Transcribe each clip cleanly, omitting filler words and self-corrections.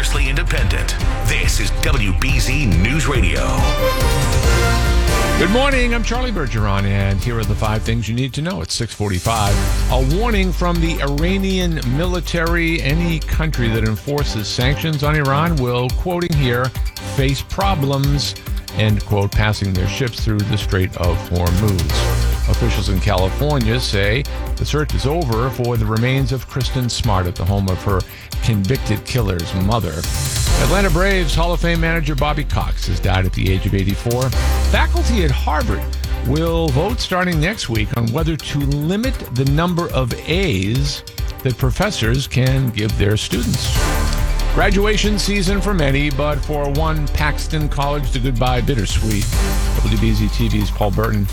fiercely independent. This is WBZ News Radio. Good morning, I'm Charlie Bergeron, and here are the 5 things you need to know at 6:45. A warning from the Iranian military. Any country that enforces sanctions on Iran will, quoting here, face problems, end quote, passing their ships through the Strait of Hormuz. Officials in California say the search is over for the remains of Kristen Smart at the home of her convicted killer's mother. Atlanta Braves Hall of Fame manager Bobby Cox has died at the age of 84. Faculty at Harvard will vote starting next week on whether to limit the number of A's that professors can give their students. Graduation season for many, but for one Paxton College, the goodbye bittersweet. WBZ TV's Paul Burton.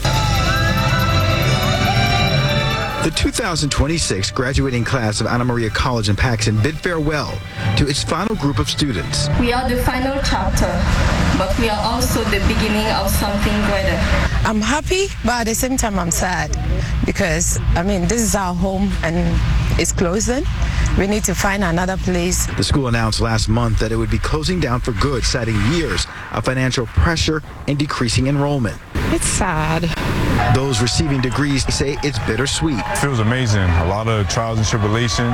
The 2026 graduating class of Anna Maria College in Paxton bid farewell to its final group of students. We are the final chapter, but we are also the beginning of something greater. I'm happy, but at the same time I'm sad because, this is our home and it's closing. We need to find another place. The school announced last month that it would be closing down for good, citing years of financial pressure and decreasing enrollment. It's sad. Those receiving degrees say it's bittersweet. It feels amazing. A lot of trials and tribulations,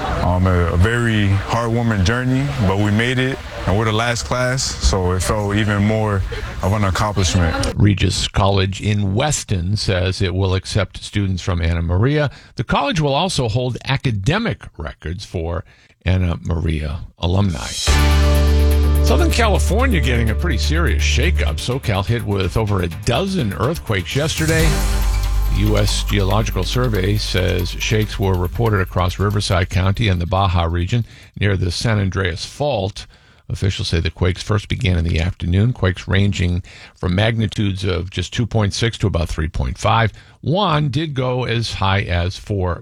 a very heartwarming journey, but we made it, and we're the last class, so it felt even more of an accomplishment. Regis College in Weston says it will accept students from Anna Maria. The college will also hold academic records for Anna Maria alumni. Southern California getting a pretty serious shakeup. SoCal hit with over a dozen earthquakes yesterday. The U.S. Geological Survey says shakes were reported across Riverside County and the Baja region near the San Andreas Fault. Officials say the quakes first began in the afternoon, quakes ranging from magnitudes of just 2.6 to about 3.5. One did go as high as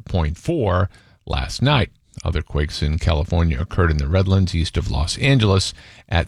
4.4 last night. Other quakes in California occurred in the Redlands east of Los Angeles at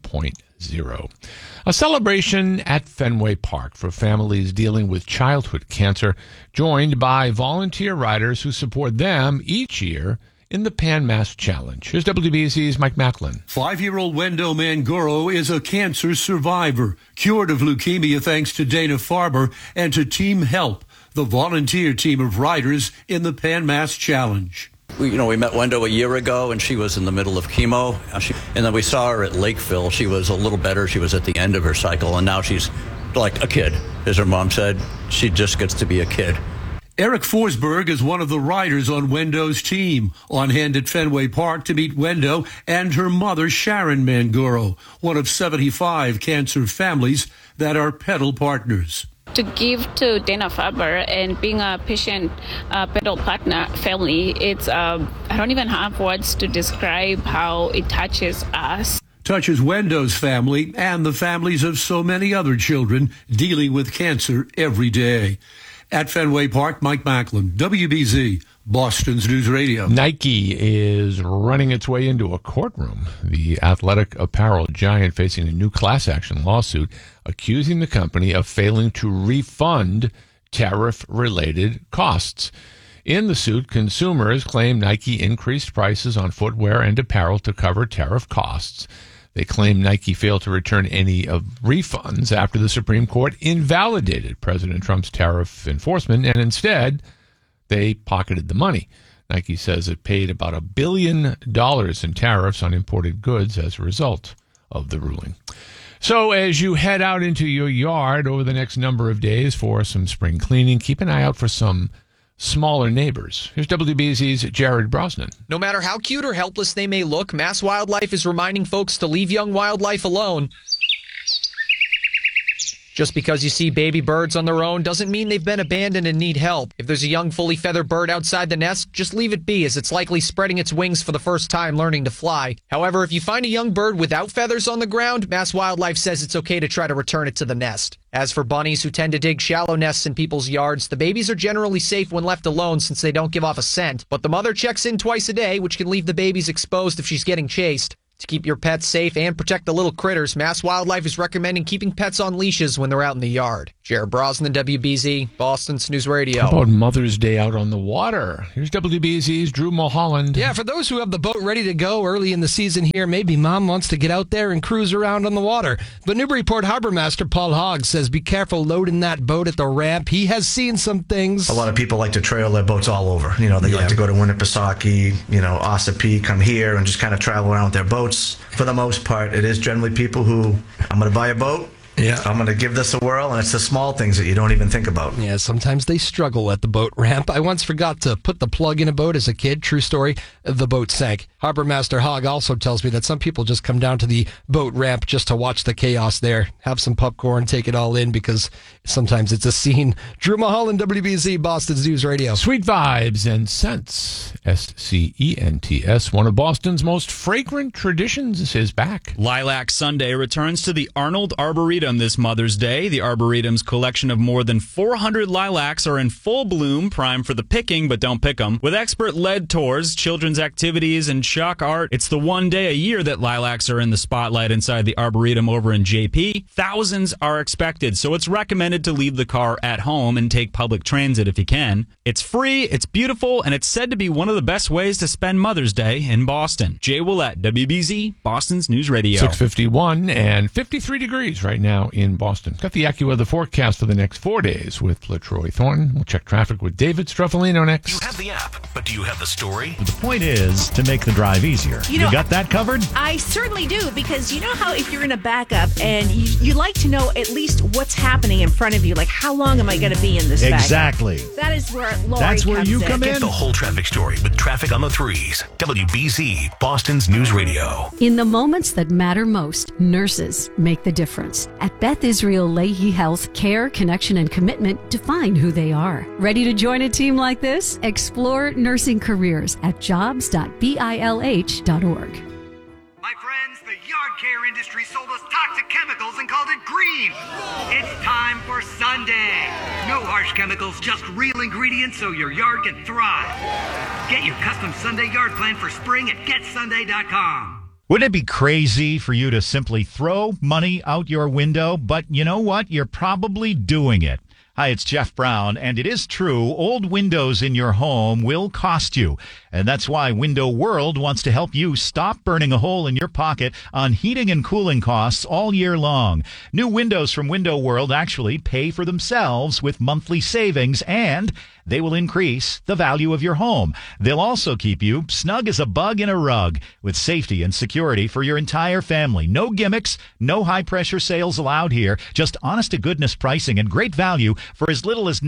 3.0. A celebration at Fenway Park for families dealing with childhood cancer, joined by volunteer riders who support them each year in the Pan Mass Challenge. Here's WBZ's Mike Macklin. 5-year-old Wendo Mangoro is a cancer survivor, cured of leukemia thanks to Dana Farber and to Team Help, the volunteer team of riders in the Pan Mass Challenge. We met Wendo a year ago, and she was in the middle of chemo. And then we saw her at Lakeville. She was a little better. She was at the end of her cycle, and now she's like a kid. As her mom said, she just gets to be a kid. Eric Forsberg is one of the riders on Wendo's team, on hand at Fenway Park to meet Wendo and her mother, Sharon Mangoro, one of 75 cancer families that are pedal partners. To give to Dana Farber and being a patient pedal partner family, it's I don't even have words to describe how it touches us. Touches Wendo's family and the families of so many other children dealing with cancer every day. At Fenway Park, Mike Macklin, WBZ, Boston's News Radio. Nike is running its way into a courtroom. The athletic apparel giant facing a new class action lawsuit accusing the company of failing to refund tariff-related costs. In the suit, consumers claim Nike increased prices on footwear and apparel to cover tariff costs. They claim Nike failed to return any of refunds after the Supreme Court invalidated President Trump's tariff enforcement, and instead they pocketed the money. Nike says it paid about $1 billion in tariffs on imported goods as a result of the ruling. So as you head out into your yard over the next number of days for some spring cleaning, keep an eye out for some smaller neighbors. Here's WBZ's Jared Brosnan. No matter how cute or helpless they may look, Mass Wildlife is reminding folks to leave young wildlife alone. Just because you see baby birds on their own doesn't mean they've been abandoned and need help. If there's a young fully feathered bird outside the nest, just leave it be, as it's likely spreading its wings for the first time learning to fly. However, if you find a young bird without feathers on the ground, Mass Wildlife says it's okay to try to return it to the nest. As for bunnies who tend to dig shallow nests in people's yards, the babies are generally safe when left alone since they don't give off a scent, but the mother checks in twice a day, which can leave the babies exposed if she's getting chased. To keep your pets safe and protect the little critters, Mass Wildlife is recommending keeping pets on leashes when they're out in the yard. Jared Brosnan, WBZ, Boston's News Radio. How about Mother's Day out on the water? Here's WBZ's Drew Mulholland. Yeah, for those who have the boat ready to go early in the season here, maybe mom wants to get out there and cruise around on the water. But Newburyport Harbor Master Paul Hogg says be careful loading that boat at the ramp. He has seen some things. A lot of people like to trail their boats all over. They like to go to Winnipesaukee, Ossipee, come here and just kind of travel around with their boats. For the most part, it is generally people who, I'm going to buy a boat. Yeah. I'm going to give this a whirl, and it's the small things that you don't even think about. Yeah, sometimes they struggle at the boat ramp. I once forgot to put the plug in a boat as a kid. True story. The boat sank. Harbor Master Hogg also tells me that some people just come down to the boat ramp just to watch the chaos there, have some popcorn, take it all in, because sometimes it's a scene. Drew Mulholland, WBZ, Boston's News Radio. Sweet Vibes and Scents, SCENTS, one of Boston's most fragrant traditions, is back. Lilac Sunday returns to the Arnold Arboretum this Mother's Day. The Arboretum's collection of more than 400 lilacs are in full bloom, prime for the picking, but don't pick them. With expert-led tours, children's activities, and shock art, it's the one day a year that lilacs are in the spotlight inside the Arboretum over in JP. Thousands are expected, so it's recommended to leave the car at home and take public transit if you can. It's free, it's beautiful, and it's said to be one of the best ways to spend Mother's Day in Boston. Jay Willett, WBZ, Boston's News Radio. 6:51 and 53 degrees right now in Boston. Got the AccuWeather forecast for the next 4 days with LaTroy Thornton. We'll check traffic with David Struffolino next. You have the app, but do you have the story? The point is to make the drive easier. You got that covered? I certainly do, because you know how if you're in a backup and you like to know at least what's happening in front of you, like how long am I going to be in this Exactly. backup? That is where Lori That's where comes you in. come in. Get the whole traffic story with Traffic on the Threes. WBZ, Boston's News Radio. In the moments that matter most, nurses make the difference. At Beth Israel Lahey Health, care, connection, and commitment define who they are. Ready to join a team like this? Explore nursing careers at jobs.bilh.org. My friends, the yard care industry sold us toxic chemicals and called it green. It's time for Sunday. No harsh chemicals, just real ingredients so your yard can thrive. Get your custom Sunday yard plan for spring at getsunday.com. Wouldn't it be crazy for you to simply throw money out your window? But you know what? You're probably doing it. Hi, it's Jeff Brown, and it is true, old windows in your home will cost you. And that's why Window World wants to help you stop burning a hole in your pocket on heating and cooling costs all year long. New windows from Window World actually pay for themselves with monthly savings, and they will increase the value of your home. They'll also keep you snug as a bug in a rug with safety and security for your entire family. No gimmicks, no high-pressure sales allowed here, just honest-to-goodness pricing and great value for as little as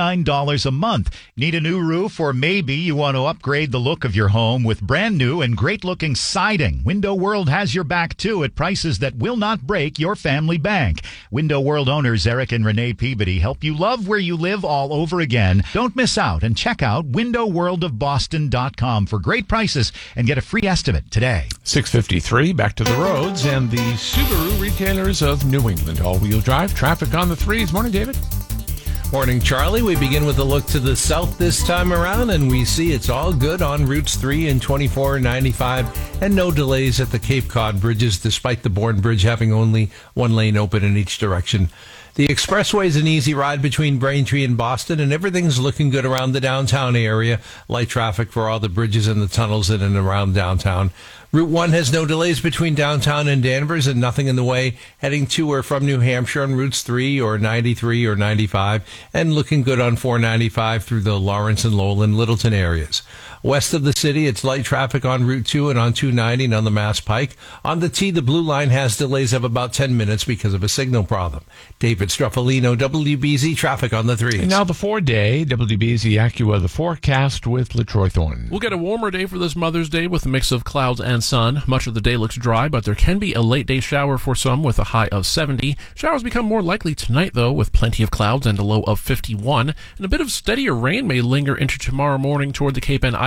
$99 a month. Need a new roof, or maybe you want to upgrade the look of your home with brand new and great-looking siding? Window World has your back, too, at prices that will not break your family bank. Window World owners Eric and Renee Peabody help you love where you live all over again. Don't miss out and check out windowworldofboston.com for great prices and get a free estimate today. 6:53, back to the roads and the Subaru retailers of New England. All-wheel drive, traffic on the threes. Morning, David. Morning, Charlie. We begin with a look to the south this time around, and we see it's all good on routes 3 and 24 and 95, and no delays at the Cape Cod bridges, despite the Bourne Bridge having only one lane open in each direction. The expressway is an easy ride between Braintree and Boston, and everything's looking good around the downtown area. Light traffic for all the bridges and the tunnels in and around downtown. Route 1 has no delays between downtown and Danvers, and nothing in the way heading to or from New Hampshire on routes 3 or 93 or 95, and looking good on 495 through the Lawrence and Lowell and Littleton areas. West of the city, it's light traffic on Route 2 and on 290 and on the Mass Pike. On the T, the Blue Line has delays of about 10 minutes because of a signal problem. David Struffolino, WBZ Traffic on the 3s. And now the 4-day WBZ AccuWeather forecast with LaTroy Thornton. We'll get a warmer day for this Mother's Day with a mix of clouds and sun. Much of the day looks dry, but there can be a late day shower for some with a high of 70. Showers become more likely tonight, though, with plenty of clouds and a low of 51. And a bit of steadier rain may linger into tomorrow morning toward the Cape and Islands.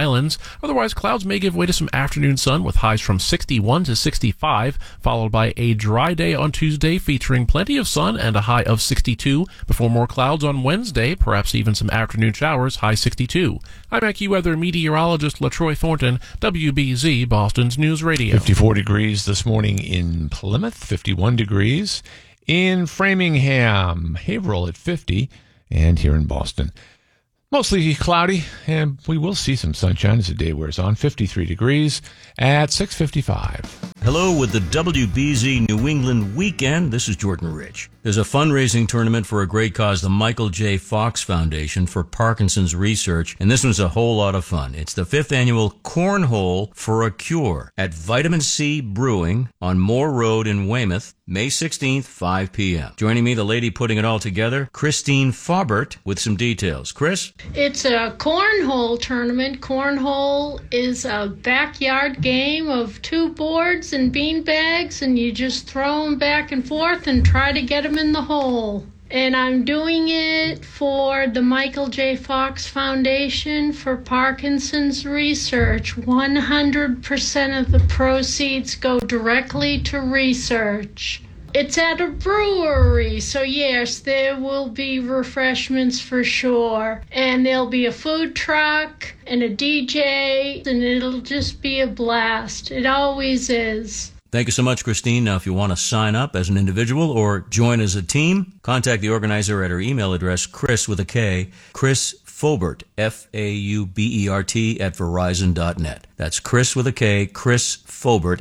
islands. Otherwise, clouds may give way to some afternoon sun with highs from 61 to 65, followed by a dry day on Tuesday featuring plenty of sun and a high of 62, before more clouds on Wednesday, perhaps even some afternoon showers, high 62. I'm AccuWeather meteorologist LaTroy Thornton, WBZ, Boston's News Radio. 54 degrees this morning in Plymouth, 51 degrees in Framingham, Haverhill at 50, and here in Boston. Mostly cloudy, and we will see some sunshine as the day wears on. 53 degrees at 6:55. Hello with the WBZ New England Weekend. This is Jordan Rich. There's a fundraising tournament for a great cause, the Michael J. Fox Foundation for Parkinson's Research, and this one's a whole lot of fun. It's the 5th annual Cornhole for a Cure at Vitamin C Brewing on Moore Road in Weymouth, May 16th, 5 p.m. Joining me, the lady putting it all together, Christine Faubert, with some details. Chris? It's a cornhole tournament. Cornhole is a backyard game of 2 boards and bean bags, and you just throw them back and forth and try to get them in the hole. And I'm doing it for the Michael J. Fox Foundation for Parkinson's Research. 100% of the proceeds go directly to research. It's at a brewery, so yes, there will be refreshments for sure. And there'll be a food truck and a DJ, and it'll just be a blast. It always is. Thank you so much, Christine. Now, if you want to sign up as an individual or join as a team, contact the organizer at her email address, Chris with a K, Chris Faubert, Faubert, at Verizon.net. That's Chris with a K, Chris Faubert,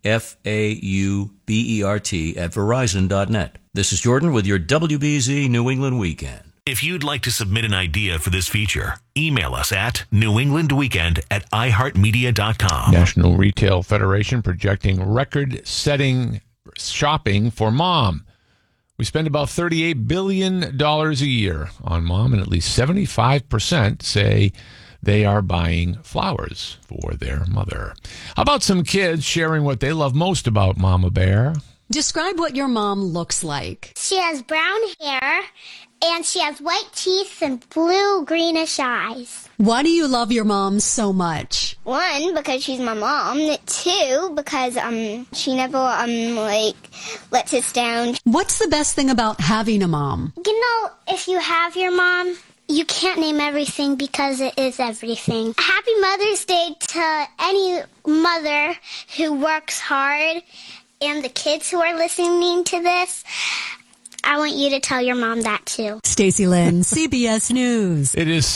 Faubert, at Verizon.net. This is Jordan with your WBZ New England Weekend. If you'd like to submit an idea for this feature, email us at newenglandweekend@iheartmedia.com. National Retail Federation projecting record-setting shopping for mom. We spend about $38 billion a year on mom, and at least 75% say they are buying flowers for their mother. How about some kids sharing what they love most about Mama Bear? Describe what your mom looks like. She has brown hair, and she has white teeth and blue-greenish eyes. Why do you love your mom so much? 1, because she's my mom. 2, because she never lets us down. What's the best thing about having a mom? You know, if you have your mom, you can't name everything because it is everything. Happy Mother's Day to any mother who works hard, and the kids who are listening to this. I want you to tell your mom that too. Stacey Lynn, CBS News. It is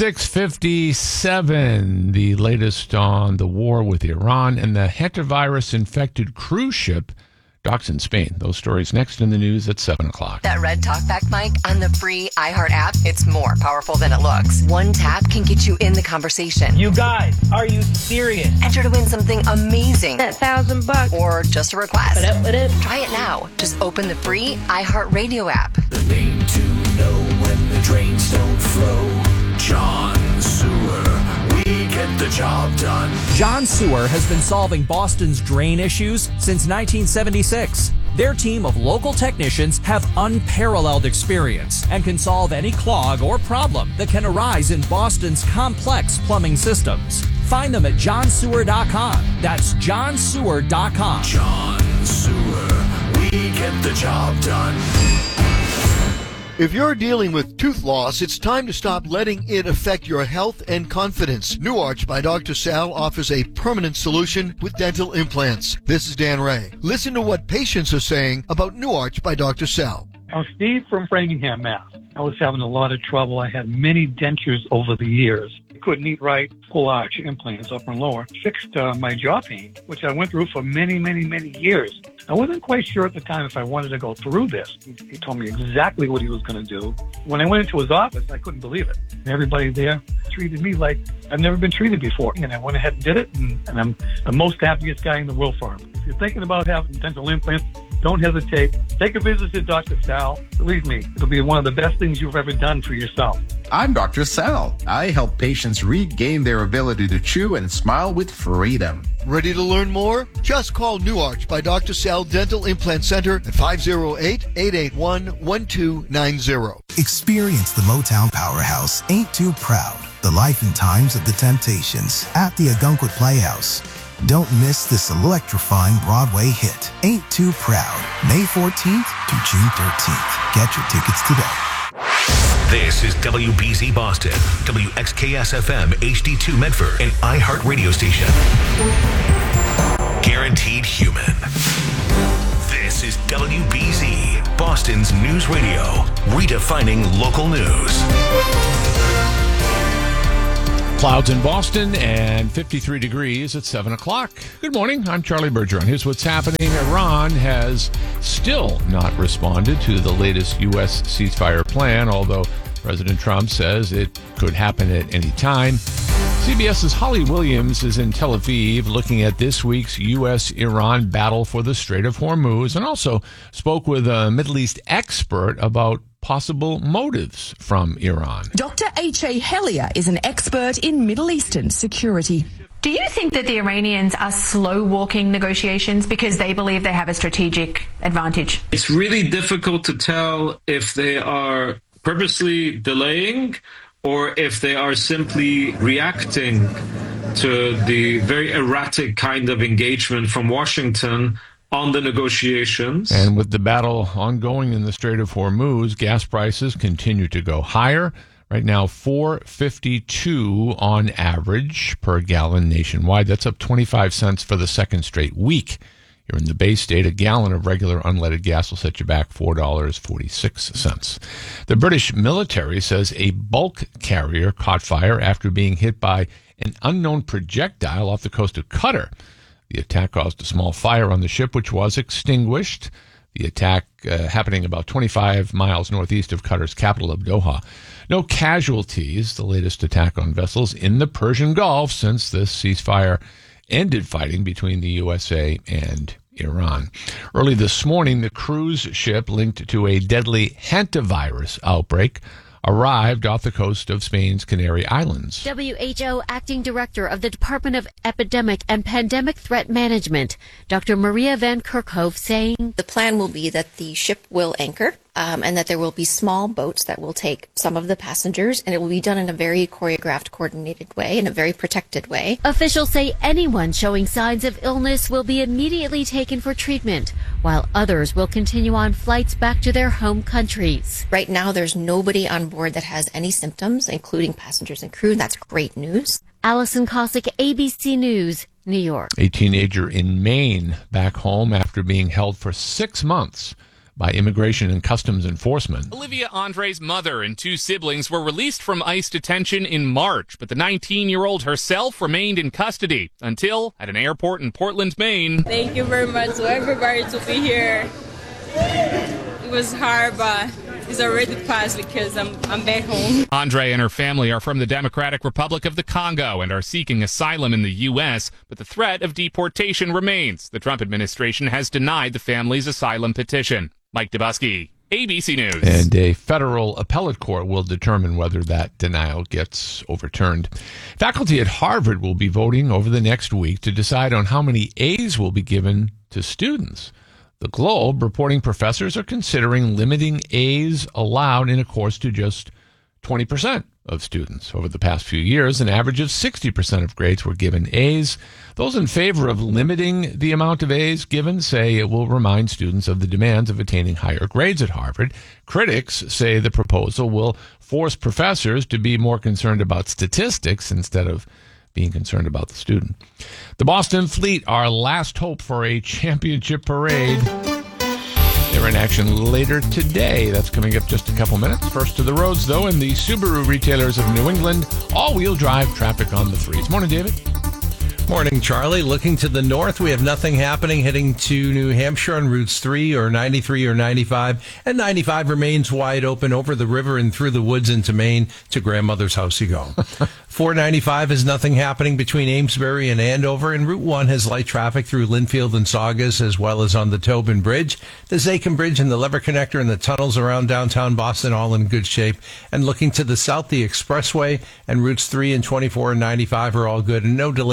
6:57. The latest on the war with Iran and the hantavirus-infected cruise ship docks in Spain. Those stories next in the news at 7 o'clock. That red talkback mic on the free iHeart app, it's more powerful than it looks. One tap can get you in the conversation. You guys, are you serious? Enter to win something amazing. That $1,000. Or just a request. What up? Try it now. Just open the free iHeart Radio app. The name to know when the drains don't flow. John Sewer. We get the job done. John Sewer has been solving Boston's drain issues since 1976. Their team of local technicians have unparalleled experience and can solve any clog or problem that can arise in Boston's complex plumbing systems. Find them at johnsewer.com. That's johnsewer.com. John Sewer. We get the job done. If you're dealing with tooth loss, it's time to stop letting it affect your health and confidence. New Arch by Dr. Sal offers a permanent solution with dental implants. This is Dan Ray. Listen to what patients are saying about New Arch by Dr. Sal. I'm Steve from Framingham, Mass. I was having a lot of trouble. I had many dentures over the years. I couldn't eat right. Full arch implants, upper and lower, fixed my jaw pain, which I went through for many, many, many years. I wasn't quite sure at the time if I wanted to go through this. He told me exactly what he was going to do. When I went into his office, I couldn't believe it. Everybody there treated me like I've never been treated before. And I went ahead and did it, and I'm the most happiest guy in the world for him. If you're thinking about having dental implants, don't hesitate. Take a visit to Dr. Sal. Believe me, it'll be one of the best things you've ever done for yourself. I'm Dr. Sal. I help patients regain their ability to chew and smile with freedom. Ready to learn more? Just call New Arch by Dr. Sal Dental Implant Center at 508-881-1290. Experience the Motown Powerhouse Ain't Too Proud. The Life and Times of the Temptations at the Ogunquit Playhouse. Don't miss this electrifying Broadway hit, Ain't Too Proud, May 14th to June 13th. Get your tickets today. This is WBZ Boston, WXKS-FM HD2 Medford, an iHeart radio station. Guaranteed human. This is WBZ, Boston's news radio, redefining local news. Clouds in Boston and 53 degrees at 7 o'clock. Good morning. I'm Charlie Bergeron. Here's what's happening. Iran has still not responded to the latest U.S. ceasefire plan, although President Trump says it could happen at any time. CBS's Holly Williams is in Tel Aviv looking at this week's U.S.-Iran battle for the Strait of Hormuz, and also spoke with a Middle East expert about possible motives from Iran. Dr. H.A. Hellier is an expert in Middle Eastern security. Do you think that the Iranians are slow-walking negotiations because they believe they have a strategic advantage? It's really difficult to tell if they are purposely delaying or if they are simply reacting to the very erratic kind of engagement from Washington on the negotiations. And with the battle ongoing in the Strait of Hormuz, gas prices continue to go higher. Right now, $4.52 on average per gallon nationwide. That's up 25 cents for the second straight week. Here in the Bay State, a gallon of regular unleaded gas will set you back $4.46. The British military says a bulk carrier caught fire after being hit by an unknown projectile off the coast of Qatar. The attack caused a small fire on the ship, which was extinguished. The attack happening about 25 miles northeast of Qatar's capital of Doha. No casualties, the latest attack on vessels in the Persian Gulf since this ceasefire ended fighting between the USA and Iran. Early this morning, the cruise ship linked to a deadly hantavirus outbreak arrived off the coast of Spain's Canary Islands. WHO Acting Director of the Department of Epidemic and Pandemic Threat Management, Dr. Maria Van Kerkhove, saying the plan will be that the ship will anchor and that there will be small boats that will take some of the passengers, and it will be done in a very choreographed, coordinated way, in a very protected way. Officials say anyone showing signs of illness will be immediately taken for treatment, while others will continue on flights back to their home countries. Right now, there's nobody on board that has any symptoms, including passengers and crew. That's great news. Allison Cossack, ABC News, New York. A teenager in Maine back home after being held for 6 months by Immigration and Customs Enforcement. Olivia Andre's mother and two siblings were released from ICE detention in March, but the 19-year-old herself remained in custody until at an airport in Portland, Maine. Thank you very much to everybody to be here. It was hard, but it's already passed because I'm back home. Andre and her family are from the Democratic Republic of the Congo and are seeking asylum in the U.S., but the threat of deportation remains. The Trump administration has denied the family's asylum petition. Mike Dubusky, ABC News. And a federal appellate court will determine whether that denial gets overturned. Faculty at Harvard will be voting over the next week to decide on how many A's will be given to students. The Globe reporting professors are considering limiting A's allowed in a course to just 20% of students. Over the past few years, an average of 60% of grades were given A's. Those in favor of limiting the amount of A's given say it will remind students of the demands of attaining higher grades at Harvard. Critics say the proposal will force professors to be more concerned about statistics instead of being concerned about the student. The Boston Fleet, our last hope for a championship parade. They're in action later today. That's coming up just a couple minutes. First to the roads, though, and the Subaru retailers of New England. All-wheel drive traffic on the freeze. Morning, David. Morning, Charlie. Looking to the north, we have nothing happening heading to New Hampshire on routes 3 or 93 or 95. And 95 remains wide open over the river and through the woods into Maine to grandmother's house you go. 495 has nothing happening between Amesbury and Andover, and Route 1 has light traffic through Linfield and Saugus, as well as on the Tobin Bridge. The Zakin Bridge and the Lever Connector and the tunnels around downtown Boston all in good shape. And looking to the south, the Expressway and routes 3 and 24 and 95 are all good, and no delays at the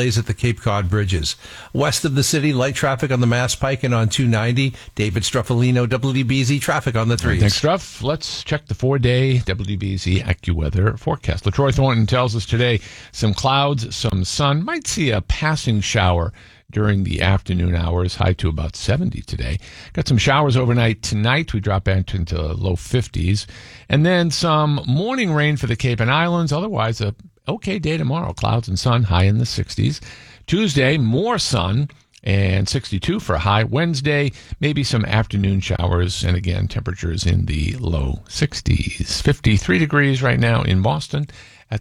Cape Cod bridges. West of the city, light traffic on the Mass Pike and on 290. David Struffolino, WBZ traffic on the 3s. Thanks, Struff. Let's check the 4-day WBZ AccuWeather forecast. LaTroy Thornton tells us today some clouds, some sun. Might see a passing shower during the afternoon hours, high to about 70 today. Got some showers overnight tonight. We drop back into low 50s. And then some morning rain for the Cape and Islands. Otherwise, a okay day tomorrow. Clouds and sun, high in the 60s. Tuesday, more sun and 62 for a high. Wednesday, maybe some afternoon showers. And again, temperatures in the low 60s. 53 degrees right now in Boston at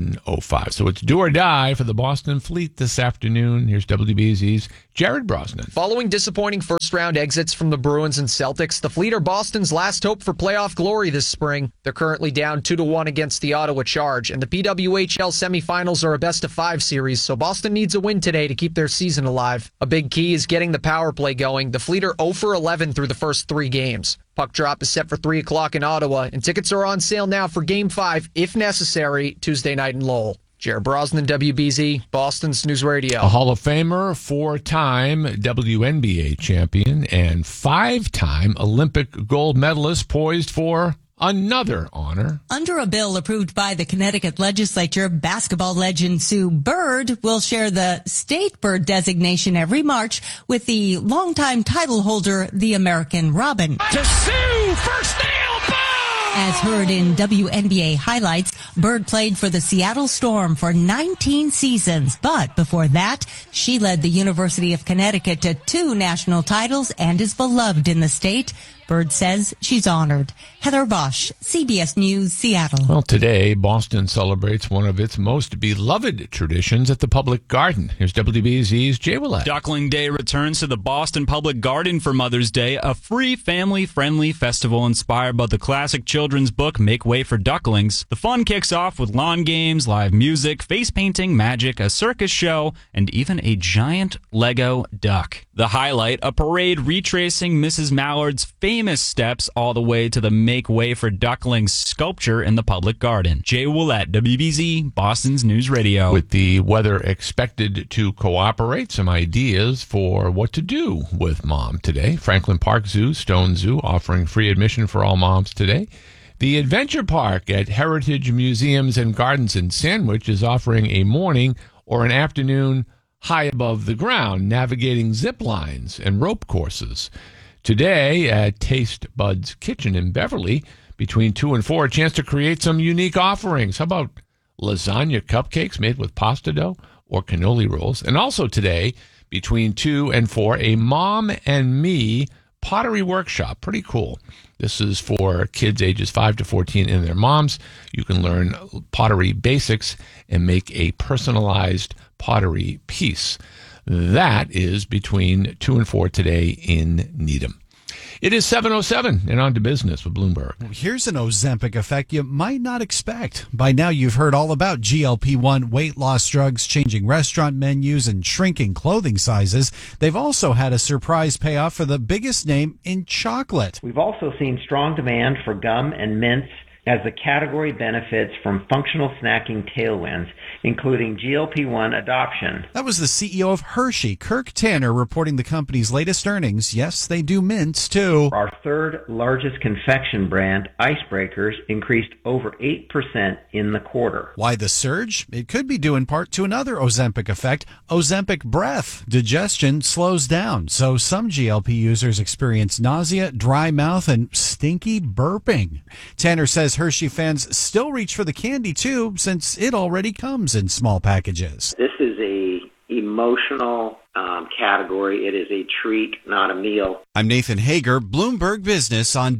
7:05. So it's do or die for the Boston Fleet this afternoon. Here's WBZ's Jared Brosnan. Following disappointing first-round exits from the Bruins and Celtics, the Fleet are Boston's last hope for playoff glory this spring. They're currently down 2-1 against the Ottawa Charge, and the PWHL semifinals are a best-of-5 series, so Boston needs a win today to keep their season alive. A big key is getting the power play going. The Fleet are 0 for 11 through the first 3 games. Puck drop is set for 3 o'clock in Ottawa, and tickets are on sale now for Game 5, if necessary, Tuesday night in Lowell. Jared Brosnan, WBZ, Boston's News Radio. A Hall of Famer, 4-time WNBA champion, and 5-time Olympic gold medalist poised for another honor. Under a bill approved by the Connecticut legislature, basketball legend Sue Bird will share the state bird designation every March with the longtime title holder, the American Robin. To Sue, first nail, boom! As heard in WNBA highlights, Bird played for the Seattle Storm for 19 seasons, but before that, she led the University of Connecticut to 2 national titles and is beloved in the state. Bird says she's honored. Heather Bosch, CBS News, Seattle. Well, today, Boston celebrates one of its most beloved traditions at the Public Garden. Here's WBZ's Jay Willett. Duckling Day returns to the Boston Public Garden for Mother's Day, a free family-friendly festival inspired by the classic children's book Make Way for Ducklings. The fun kicks off with lawn games, live music, face painting, magic, a circus show, and even a giant Lego duck. The highlight, a parade retracing Mrs. Mallard's famous steps all the way to the Make Way for Ducklings sculpture in the Public Garden. Jay Willett, WBZ, Boston's News Radio. With the weather expected to cooperate, some ideas for what to do with Mom today. Franklin Park Zoo, Stone Zoo, offering free admission for all moms today. The Adventure Park at Heritage Museums and Gardens in Sandwich is offering a morning or an afternoon high above the ground, navigating zip lines and rope courses. Today at Taste Bud's Kitchen in Beverly, between 2 and 4, a chance to create some unique offerings. How about lasagna cupcakes made with pasta dough or cannoli rolls? And also today, between 2 and 4, a Mom and Me pottery workshop. Pretty cool. This is for kids ages 5 to 14 and their moms. You can learn pottery basics and make a personalized pottery piece. That is between 2 and 4 today in Needham. It is 7:07 and on to business with Bloomberg. Here's an Ozempic effect you might not expect. By now you've heard all about GLP-1 weight loss drugs, changing restaurant menus, and shrinking clothing sizes. They've also had a surprise payoff for the biggest name in chocolate. We've also seen strong demand for gum and mints as the category benefits from functional snacking tailwinds, including GLP-1 adoption. That was the CEO of Hershey, Kirk Tanner, reporting the company's latest earnings. Yes, they do mints, too. Our third largest confection brand, Icebreakers, increased over 8% in the quarter. Why the surge? It could be due in part to another Ozempic effect, Ozempic breath. Digestion slows down, so some GLP users experience nausea, dry mouth, and stinky burping. Tanner says Hershey fans still reach for the candy, too, since it already comes in small packages. This is a emotional category. It is a treat, not a meal. I'm Nathan Hager, Bloomberg Business on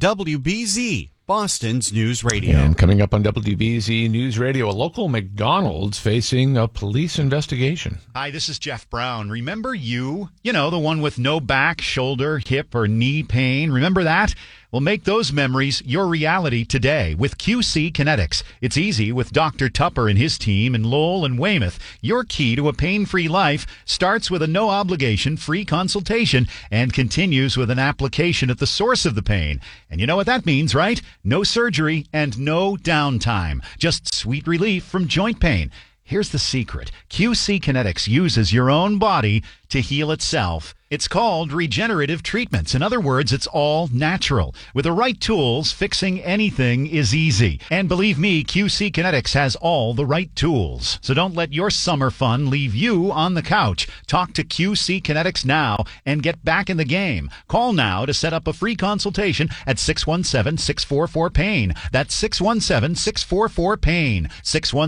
WBZ, Boston's News Radio. And coming up on WBZ News Radio, a local McDonald's facing a police investigation. Hi, this is Jeff Brown. Remember you? You know, the one with no back, shoulder, hip, or knee pain. Remember that? Well, make those memories your reality today with QC Kinetics. It's easy with Dr. Tupper and his team in Lowell and Weymouth. Your key to a pain-free life starts with a no-obligation free consultation and continues with an application at the source of the pain. And you know what that means, right? No surgery and no downtime. Just sweet relief from joint pain. Here's the secret. QC Kinetics uses your own body to heal itself. It's called regenerative treatments. In other words, it's all natural. With the right tools, fixing anything is easy. And believe me, QC Kinetics has all the right tools. So don't let your summer fun leave you on the couch. Talk to QC Kinetics now and get back in the game. Call now to set up a free consultation at 617-644-PAIN. That's 617-644-PAIN.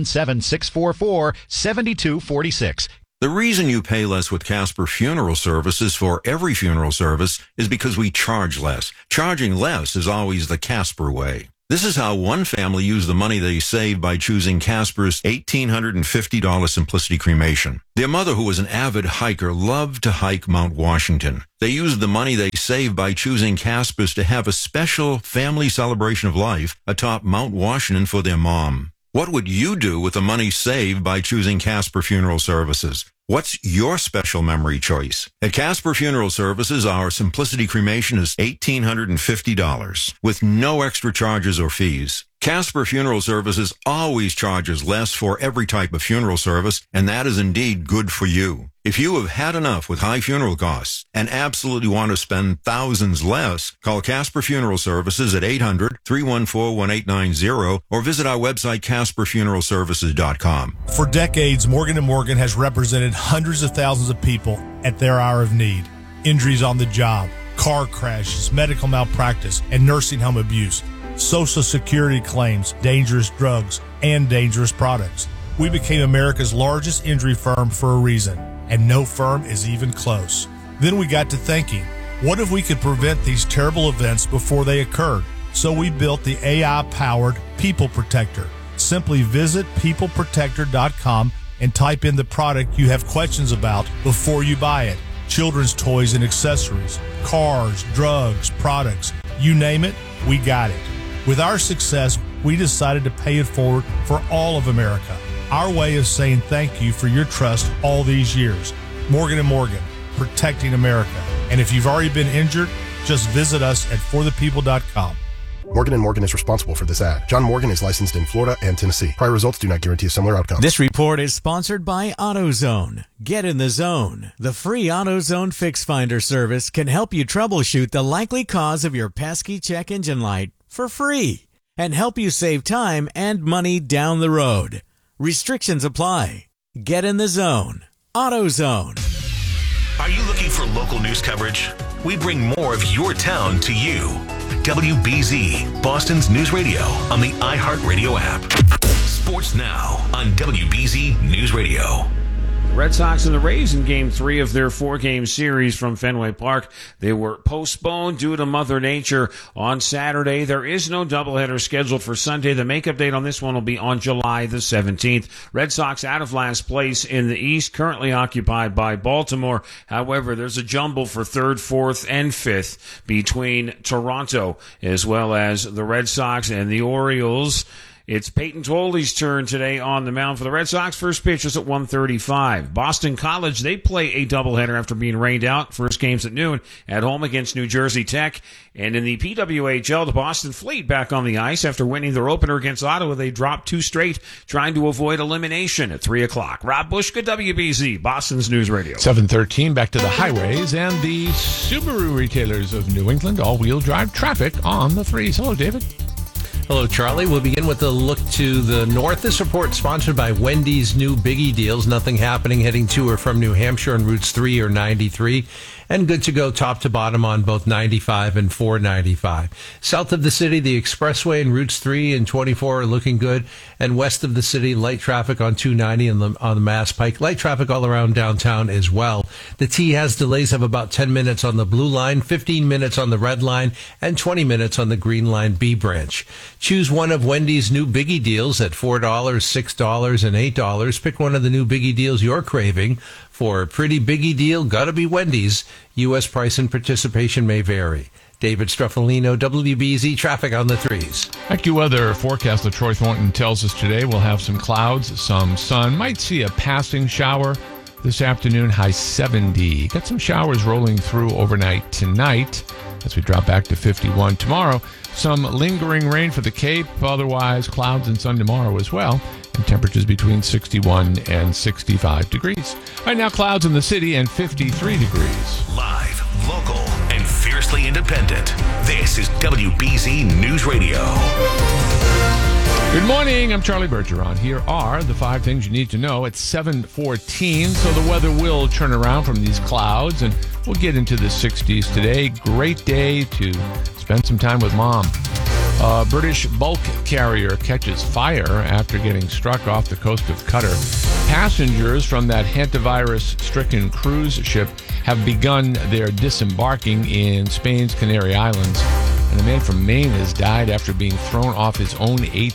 617-644-7246. The reason you pay less with Casper Funeral Services for every funeral service is because we charge less. Charging less is always the Casper way. This is how one family used the money they saved by choosing Casper's $1,850 Simplicity Cremation. Their mother, who was an avid hiker, loved to hike Mount Washington. They used the money they saved by choosing Casper's to have a special family celebration of life atop Mount Washington for their mom. What would you do with the money saved by choosing Casper Funeral Services? What's your special memory choice? At Casper Funeral Services, our Simplicity Cremation is $1,850 with no extra charges or fees. Casper Funeral Services always charges less for every type of funeral service, and that is indeed good for you. If you have had enough with high funeral costs and absolutely want to spend thousands less, call Casper Funeral Services at 800-314-1890 or visit our website, CasperFuneralServices.com. For decades, Morgan & Morgan has represented hundreds of thousands of people at their hour of need. Injuries on the job, car crashes, medical malpractice, and nursing home abuse. Social Security claims, dangerous drugs, and dangerous products. We became America's largest injury firm for a reason, and no firm is even close. Then we got to thinking, what if we could prevent these terrible events before they occurred? So we built the AI-powered People Protector. Simply visit peopleprotector.com and type in the product you have questions about before you buy it. Children's toys and accessories, cars, drugs, products, you name it, we got it. With our success, we decided to pay it forward for all of America. Our way of saying thank you for your trust all these years. Morgan & Morgan, protecting America. And if you've already been injured, just visit us at forthepeople.com. Morgan & Morgan is responsible for this ad. John Morgan is licensed in Florida and Tennessee. Prior results do not guarantee a similar outcome. This report is sponsored by AutoZone. Get in the zone. The free AutoZone Fix Finder service can help you troubleshoot the likely cause of your pesky check engine light for free and help you save time and money down the road. Restrictions apply. Get in the zone. AutoZone. Are you looking for local news coverage? We bring more of your town to you. WBZ, Boston's news radio on the iHeartRadio app. Sports now on WBZ News Radio. Red Sox and the Rays in Game 3 of their 4-game series from Fenway Park. They were postponed due to Mother Nature on Saturday. There is no doubleheader scheduled for Sunday. The makeup date on this one will be on July the 17th. Red Sox out of last place in the East, currently occupied by Baltimore. However, there's a jumble for 3rd, 4th, and 5th between Toronto as well as the Red Sox and the Orioles. It's Peyton Toley's turn today on the mound for the Red Sox. First pitch is at 1:35. Boston College, they play a doubleheader after being rained out. First game's at noon at home against New Jersey Tech. And in the PWHL, the Boston Fleet back on the ice after winning their opener against Ottawa. They dropped 2 straight, trying to avoid elimination at 3 o'clock. Rob Bushka, WBZ, Boston's News Radio. 7:13, back to the highways and the Subaru retailers of New England. All-wheel drive traffic on the 3s. Hello, David. Hello, Charlie. We'll begin with a look to the north. This report sponsored by Wendy's new Biggie Deals. Nothing happening heading to or from New Hampshire on routes 3 or 93. And good to go top to bottom on both 95 and 495. South of the city, the expressway and routes 3 and 24 are looking good. And west of the city, light traffic on 290 on the Mass Pike. Light traffic all around downtown as well. The T has delays of about 10 minutes on the blue line, 15 minutes on the red line, and 20 minutes on the green line B branch. Choose one of Wendy's new Biggie Deals at $4, $6, and $8. Pick one of the new Biggie Deals you're craving. For a pretty Biggie deal, gotta be Wendy's. U.S. price and participation may vary. David Struffolino, WBZ Traffic on the 3s. AccuWeather forecast, Troy Thornton tells us today we'll have some clouds, some sun. Might see a passing shower this afternoon, high 70. Got some showers rolling through overnight tonight as we drop back to 51 tomorrow. Some lingering rain for the Cape, otherwise clouds and sun tomorrow as well. and temperatures between 61 and 65 degrees. Right now, clouds in the city and 53 degrees. Live, local, and fiercely independent. This is WBZ News Radio. Good morning. I'm Charlie Bergeron. Here are the 5 things you need to know at 7:14. So the weather will turn around from these clouds, and we'll get into the 60s today. Great day to spend some time with mom. A British bulk carrier catches fire after getting struck off the coast of Qatar. Passengers from that hantavirus-stricken cruise ship have begun their disembarking in Spain's Canary Islands. And a man from Maine has died after being thrown off his own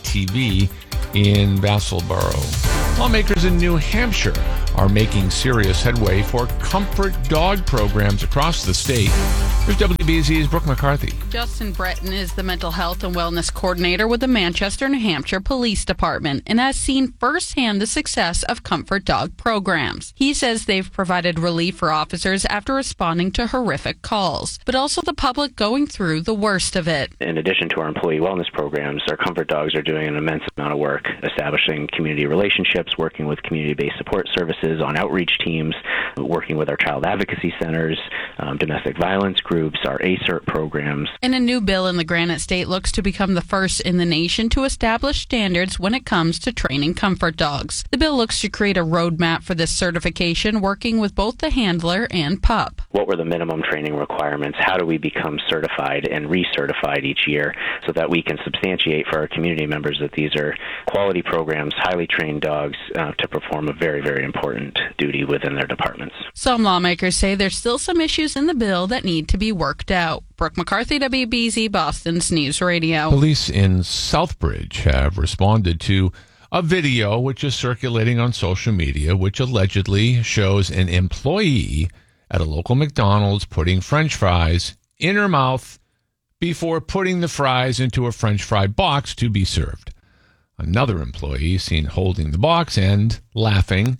ATV in Vassalboro. Lawmakers in New Hampshire are making serious headway for comfort dog programs across the state. Here's WBZ's Brooke McCarthy. Justin Breton is the mental health and wellness coordinator with the Manchester, New Hampshire Police Department and has seen firsthand the success of comfort dog programs. He says they've provided relief for officers after responding to horrific calls, but also the public going through the worst of it. In addition to our employee wellness programs, our comfort dogs are doing an immense amount of work establishing community relationships, working with community-based support services on outreach teams, working with our child advocacy centers, domestic violence groups, our ACERT programs. And a new bill in the Granite State looks to become the first in the nation to establish standards when it comes to training comfort dogs. The bill looks to create a roadmap for this certification, working with both the handler and pup. What were the minimum training requirements? How do we become certified and recertified each year so that we can substantiate for our community members that these are quality programs, highly trained dogs to perform a very, very important duty within their departments. Some lawmakers say there's still some issues in the bill that need to be worked out. Brooke McCarthy, WBZ, Boston's News Radio. Police in Southbridge have responded to a video which is circulating on social media, which allegedly shows an employee at a local McDonald's putting French fries in her mouth before putting the fries into a French fry box to be served. Another employee seen holding the box and laughing.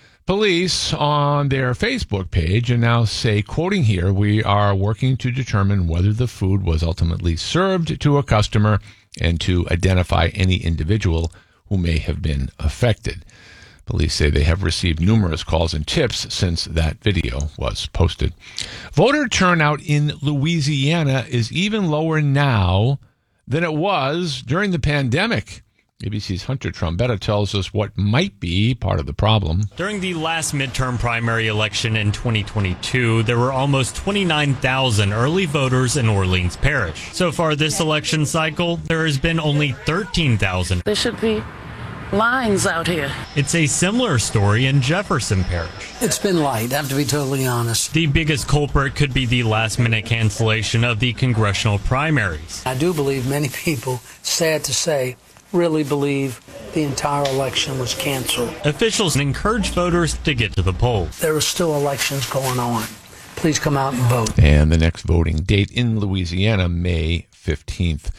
Police on their Facebook page and now say, quoting here, "We are working to determine whether the food was ultimately served to a customer and to identify any individual who may have been affected." Police say they have received numerous calls and tips since that video was posted. Voter turnout in Louisiana is even lower now than it was during the pandemic. ABC's Hunter Trombetta tells us what might be part of the problem. During the last midterm primary election in 2022, there were almost 29,000 early voters in Orleans Parish. So far this election cycle, there has been only 13,000. There should be lines out here. It's a similar story in Jefferson Parish. It's been light, I have to be totally honest. The biggest culprit could be the last-minute cancellation of the congressional primaries. I do believe many people, sad to say, really believe the entire election was canceled. Officials encourage voters to get to the polls. There are still elections going on. Please come out and vote. And the next voting date in Louisiana, May 15th.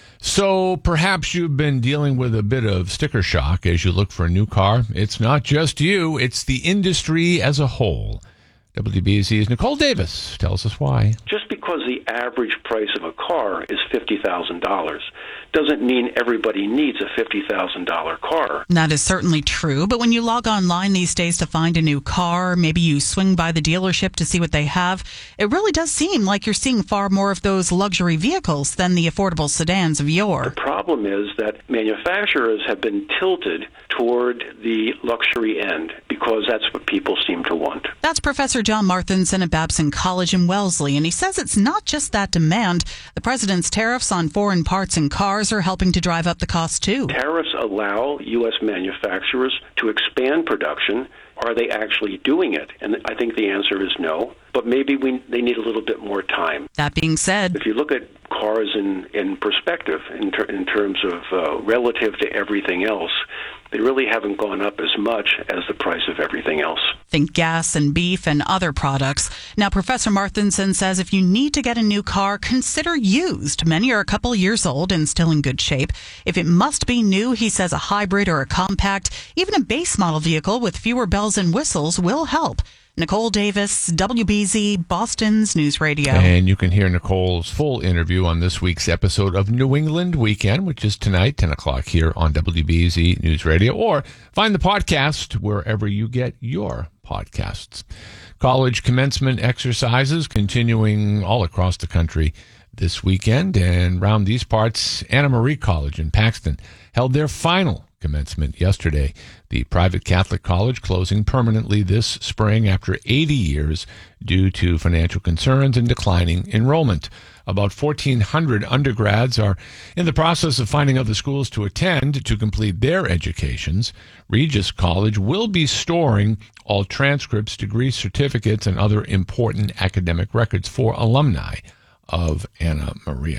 So perhaps you've been dealing with a bit of sticker shock as you look for a new car. It's not just you, it's the industry as a whole. WBZ's Nicole Davis tells us why. Just because the average price of a car is $50,000 doesn't mean everybody needs a $50,000 car. That is certainly true, but when you log online these days to find a new car, maybe you swing by the dealership to see what they have, it really does seem like you're seeing far more of those luxury vehicles than the affordable sedans of yore. The problem is that manufacturers have been tilted toward the luxury end because that's what people seem to want. That's Professor John Marthinson at Babson College in Wellesley, and he says it's not just that demand. The president's tariffs on foreign parts and cars are helping to drive up the cost, too. Tariffs allow U.S. manufacturers to expand production. Are they actually doing it? And I think the answer is no, but maybe they need a little bit more time. That being said, if you look at cars in perspective, in terms of relative to everything else, they really haven't gone up as much as the price of everything else. Think gas and beef and other products. Now, Professor Marthinson says if you need to get a new car, consider used. Many are a couple years old and still in good shape. If it must be new, he says a hybrid or a compact, even a base model vehicle with fewer bells and whistles will help. Nicole Davis, WBZ, Boston's News Radio. And you can hear Nicole's full interview on this week's episode of New England Weekend, which is tonight, 10 o'clock here on WBZ News Radio, or find the podcast wherever you get your podcasts. College commencement exercises continuing all across the country this weekend, and around these parts, Anna Marie College in Paxton held their final commencement yesterday. The private Catholic college closing permanently this spring after 80 years due to financial concerns and declining enrollment. About 1,400 undergrads are in the process of finding other schools to attend to complete their educations. Regis College will be storing all transcripts, degree certificates, and other important academic records for alumni of Anna Maria.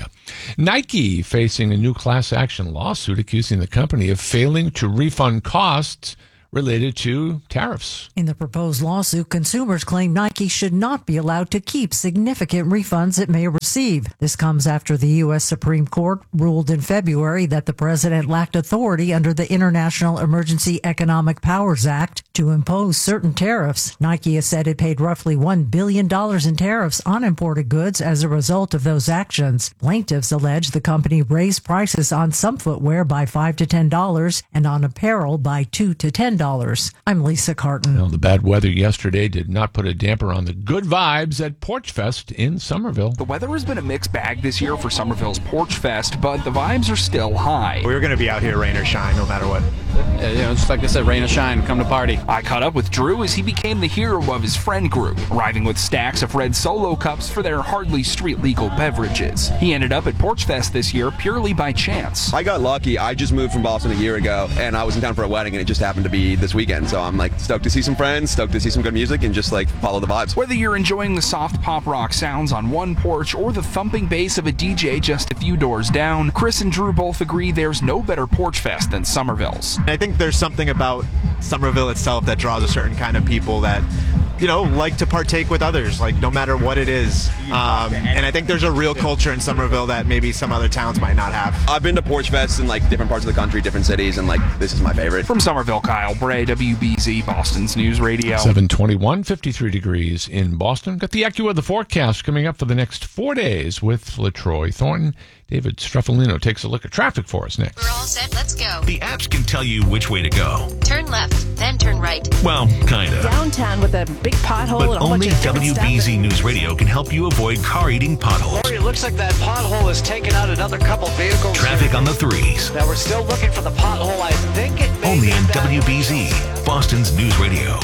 Nike facing a new class action lawsuit accusing the company of failing to refund costs related to tariffs. In the proposed lawsuit, consumers claim Nike should not be allowed to keep significant refunds it may receive. This comes after the U.S. Supreme Court ruled in February that the president lacked authority under the International Emergency Economic Powers Act to impose certain tariffs. Nike has said it paid roughly $1 billion in tariffs on imported goods as a result of those actions. Plaintiffs allege the company raised prices on some footwear by $5 to $10 and on apparel by $2 to $10. I'm Lisa Carton. Well, the bad weather yesterday did not put a damper on the good vibes at Porch Fest in Somerville. The weather has been a mixed bag this year for Somerville's Porch Fest, but the vibes are still high. We're going to be out here rain or shine no matter what. Yeah, just like I said, rain or shine, come to party. I caught up with Drew as he became the hero of his friend group, arriving with stacks of red Solo cups for their hardly street-legal beverages. He ended up at Porch Fest this year purely by chance. I got lucky. I just moved from Boston a year ago, and I was in town for a wedding, and it just happened to be this weekend. So I'm like stoked to see some friends, stoked to see some good music, and just like follow the vibes. Whether you're enjoying the soft pop rock sounds on one porch or the thumping bass of a DJ just a few doors down, Chris and Drew both agree there's no better Porch Fest than Somerville's. I think there's something about Somerville itself that draws a certain kind of people that, you know, like to partake with others, like no matter what it is. And I think there's a real culture in Somerville that maybe some other towns might not have. I've been to Porch Fest in like different parts of the country, different cities, and like this is my favorite. From Somerville, Kyle Bray, WBZ, Boston's News Radio. 721, 53 degrees in Boston. Got the AccuWeather forecast coming up for the next 4 days with LaTroy Thornton. David Struffolino takes a look at traffic for us next. We're all set. Let's go. The apps can tell you which way to go. Turn left, then turn right. Well, kind of. Downtown with a big pothole But and a whole bunch only of different WBZ stuff. News Radio can help you avoid car-eating potholes. Lori, it looks like that pothole has taken out another couple vehicles. Traffic on the threes. Now we're still looking for the pothole. I think it may Only be on that WBZ, Boston's News Radio.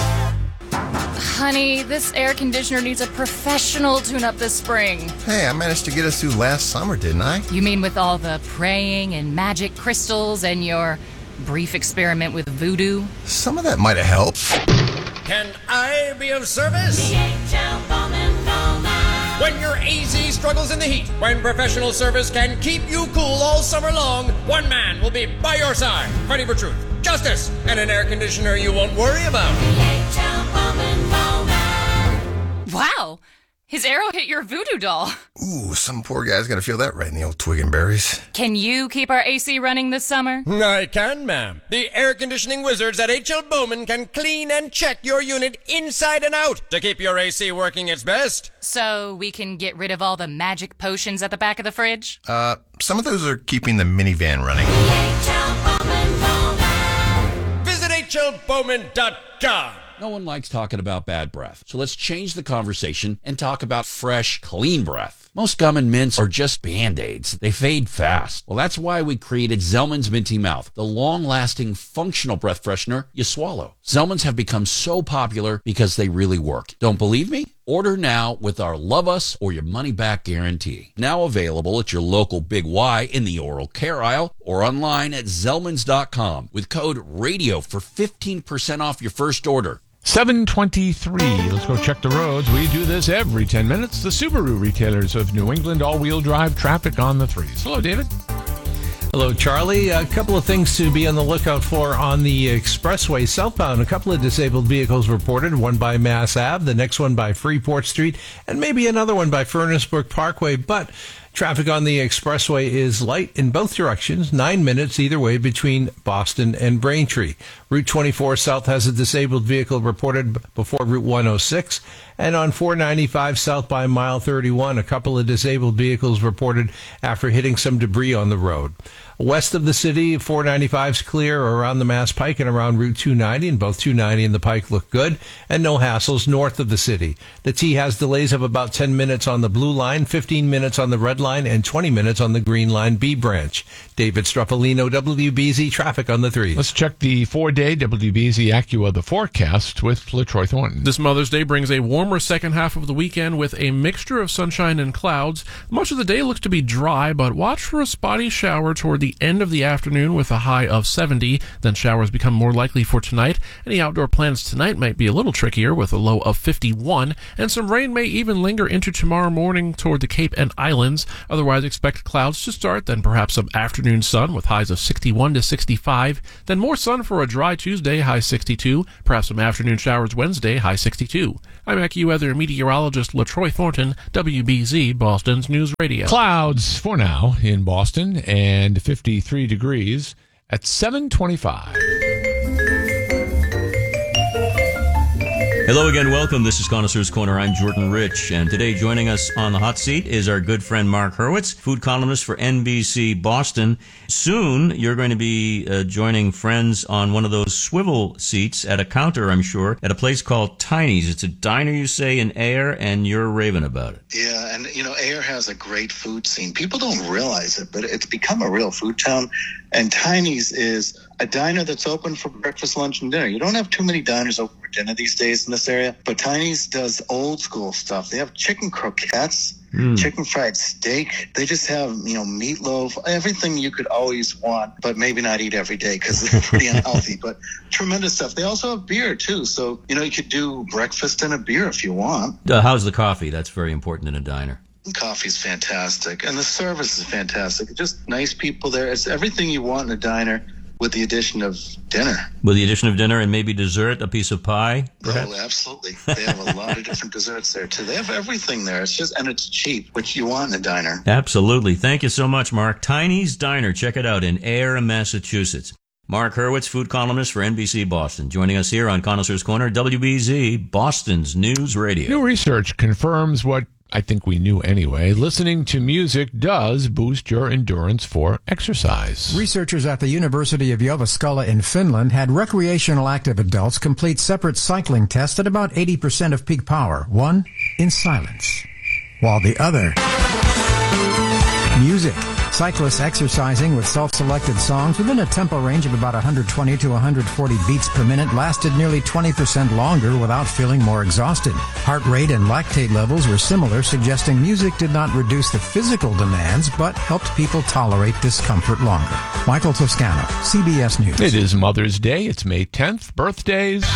Honey, this air conditioner needs a professional tune-up this spring. Hey, I managed to get us through last summer, didn't I? You mean with all the praying and magic crystals and your brief experiment with voodoo? Some of that might have helped. Can I be of service? When your AZ struggles in the heat, when professional service can keep you cool all summer long, one man will be by your side, fighting for truth, justice, and an air conditioner you won't worry about. Wow! His arrow hit your voodoo doll. Ooh, some poor guy's gonna feel that right in the old twig and berries. Can you keep our AC running this summer? I can, ma'am. The air conditioning wizards at H.L. Bowman can clean and check your unit inside and out to keep your AC working its best. So we can get rid of all the magic potions at the back of the fridge? Some of those are keeping the minivan running. Visit hlbowman.com. No one likes talking about bad breath, so let's change the conversation and talk about fresh, clean breath. Most gum and mints are just Band-Aids. They fade fast. Well, that's why we created Zellman's Minty Mouth, the long-lasting, functional breath freshener you swallow. Zellman's have become so popular because they really work. Don't believe me? Order now with our Love Us or Your Money Back guarantee. Now available at your local Big Y in the oral care aisle or online at Zellmans.com with code RADIO for 15% off your first order. 723. Let's go check the roads. We do this every 10 minutes. The Subaru retailers of New England, all-wheel drive traffic on the threes. Hello, David. Hello, Charlie. A couple of things to be on the lookout for on the expressway southbound. A couple of disabled vehicles reported, one by Mass Ave, the next one by Freeport Street, and maybe another one by Furnace Brook Parkway. But Traffic on the expressway is light in both directions, 9 minutes either way between Boston and Braintree. Route 24 South has a disabled vehicle reported before Route 106. And on 495 south by mile 31, a couple of disabled vehicles reported after hitting some debris on the road. West of the city, 495's clear around the Mass Pike and around Route 290, and both 290 and the Pike look good, and no hassles north of the city. The T has delays of about 10 minutes on the Blue Line, 15 minutes on the Red Line, and 20 minutes on the Green Line B branch. David Struffolino, WBZ Traffic on the 3. Let's check the 4-day WBZ Acura The Forecast with LaTroy Thornton. This Mother's Day brings a warmer second half of the weekend with a mixture of sunshine and clouds. Much of the day looks to be dry, but watch for a spotty shower toward the end of the afternoon with a high of 70. Then showers become more likely for tonight. Any outdoor plans tonight might be a little trickier with a low of 51, and some rain may even linger into tomorrow morning toward the Cape and Islands. Otherwise, expect clouds to start, then perhaps some afternoon sun with highs of 61 to 65. Then more sun for a dry Tuesday, high 62. Perhaps some afternoon showers Wednesday, high 62. I'm AccuWeather meteorologist LaTroy Thornton, WBZ, Boston's News Radio. Clouds for now in Boston and 53 degrees at 7:25. Hello again, welcome. This is Connoisseur's Corner. I'm Jordan Rich, and today joining us on the hot seat is our good friend Mark Hurwitz, food columnist for NBC Boston. Soon, you're going to be joining friends on one of those swivel seats at a counter, I'm sure, at a place called Tiny's. It's a diner, you say, in Ayer, and you're raving about it. Yeah, and, Ayer has a great food scene. People don't realize it, but it's become a real food town. And Tiny's is a diner that's open for breakfast, lunch, and dinner. You don't have too many diners open for dinner these days in this area, but Tiny's does old school stuff. They have chicken croquettes, chicken fried steak. They just have, meatloaf, everything you could always want, but maybe not eat every day because it's pretty unhealthy, but tremendous stuff. They also have beer too. So, you could do breakfast and a beer if you want. How's the coffee? That's very important in a diner. Coffee's fantastic, and the service is fantastic. Just nice people there. It's everything you want in a diner with the addition of dinner. With the addition of dinner and maybe dessert, a piece of pie, perhaps? Oh, absolutely. They have a lot of different desserts there, too. They have everything there. And it's cheap, which you want in a diner. Absolutely. Thank you so much, Mark. Tiny's Diner. Check it out in Ayer, Massachusetts. Mark Hurwitz, food columnist for NBC Boston, joining us here on Connoisseur's Corner, WBZ, Boston's News Radio. New research confirms what I think we knew anyway. Listening to music does boost your endurance for exercise. Researchers at the University of Jyväskylä in Finland had recreational active adults complete separate cycling tests at about 80% of peak power, one in silence, while the other music. Cyclists exercising with self-selected songs within a tempo range of about 120 to 140 beats per minute lasted nearly 20% longer without feeling more exhausted. Heart rate and lactate levels were similar, suggesting music did not reduce the physical demands, but helped people tolerate discomfort longer. Michael Toscano, CBS News. It is Mother's Day. It's May 10th. Birthdays.